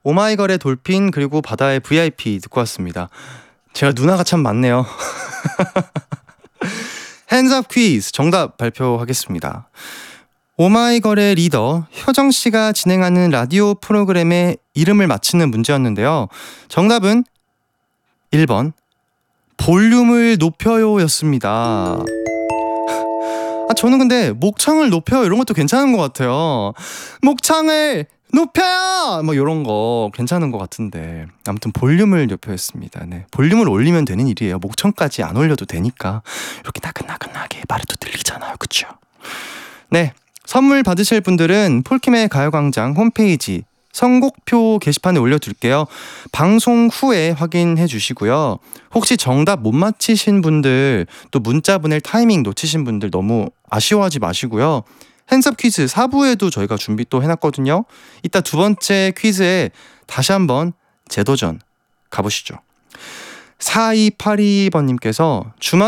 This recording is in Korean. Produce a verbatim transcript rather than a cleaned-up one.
오마이걸의 돌핀 그리고 바다의 브이아이피 듣고 왔습니다. 제가 누나가 참 많네요. 핸즈업 퀴즈 정답 발표하겠습니다. 오마이걸의 리더 효정씨가 진행하는 라디오 프로그램의 이름을 맞히는 문제였는데요. 정답은 일 번 볼륨을 높여요 였습니다. 아, 저는 근데 목창을 높여요 이런 것도 괜찮은 것 같아요. 목창을 높여요! 뭐 이런 거 괜찮은 것 같은데 아무튼 볼륨을 높여였습니다. 네, 볼륨을 올리면 되는 일이에요. 목청까지 안 올려도 되니까 이렇게 나긋나긋하게 말해도 들리잖아요. 그쵸? 네, 선물 받으실 분들은 폴킴의 가요광장 홈페이지 선곡표 게시판에 올려둘게요. 방송 후에 확인해 주시고요. 혹시 정답 못 맞히신 분들 또 문자 보낼 타이밍 놓치신 분들 너무 아쉬워하지 마시고요. 핸즈업 퀴즈 사 부에도 저희가 준비 또 해놨거든요. 이따 두 번째 퀴즈에 다시 한번 재도전 가보시죠. 사이팔이 번님께서 주말